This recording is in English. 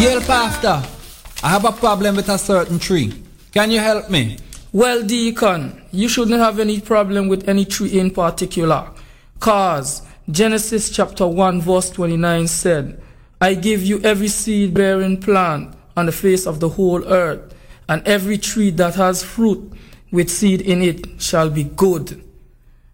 Yale Pastor, I have a problem with a certain tree. Can you help me? Well, Deacon, you shouldn't have any problem with any tree in particular. Cause Genesis chapter 1 verse 29 said, I give you every seed-bearing plant on the face of the whole earth, and every tree that has fruit with seed in it shall be good.